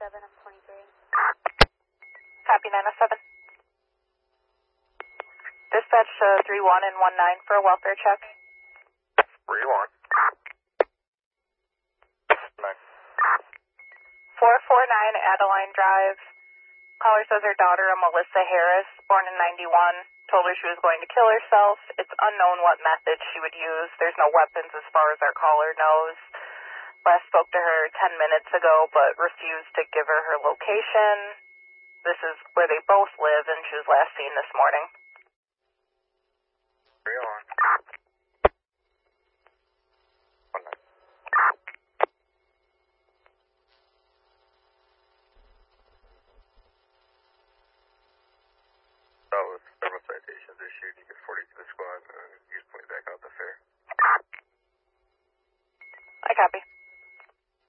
I'm 23. Copy 907. Dispatch 31 and 19 for a welfare check. 31. 449 Adeline Drive. Caller says her daughter, Melissa Harris, born in 91, told her she was going to kill herself. It's unknown what method she would use. There's no weapons as far as our caller knows. Last spoke to her 10 minutes ago, but refused to give her her location. This is where they both live, and she was last seen this morning. 3 on. 19. That was several citations issued. You get 42 square.